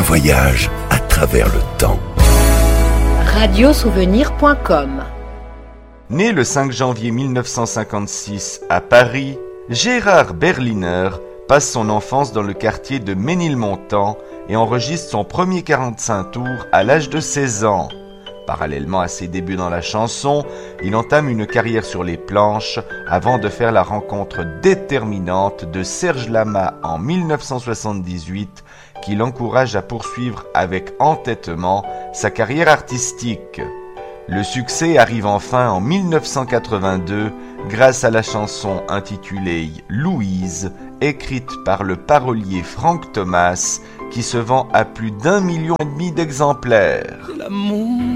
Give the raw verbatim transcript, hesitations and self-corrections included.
voyage à travers le temps. radiosouvenir point com. Né le cinq janvier mille neuf cent cinquante-six à Paris, Gérard Berliner passe son enfance dans le quartier de Ménilmontant et enregistre son premier quarante-cinq tours à l'âge de seize ans. Parallèlement à ses débuts dans la chanson, il entame une carrière sur les planches avant de faire la rencontre déterminante de Serge Lama en mille neuf cent soixante-dix-huit qui l'encourage à poursuivre avec entêtement sa carrière artistique. Le succès arrive enfin en mille neuf cent quatre-vingt-deux grâce à la chanson intitulée Louise, écrite par le parolier Franck Thomas, qui se vend à plus d'un million et demi d'exemplaires. L'amour